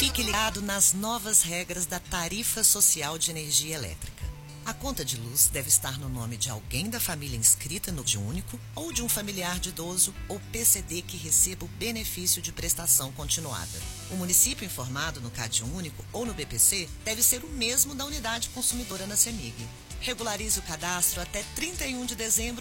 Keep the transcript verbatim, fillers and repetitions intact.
Fique ligado nas novas regras da Tarifa Social de Energia Elétrica. A conta de luz deve estar no nome de alguém da família inscrita no CAD único ou de um familiar de idoso ou P C D que receba o benefício de prestação continuada. O município informado no CAD único ou no B P C deve ser o mesmo da unidade consumidora na CEMIG. Regularize o cadastro até trinta e um de dezembro